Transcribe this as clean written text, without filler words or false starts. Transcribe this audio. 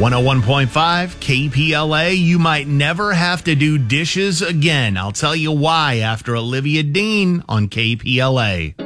101.5 KPLA. You might never have to do dishes again. I'll tell you why after Olivia Dean on KPLA.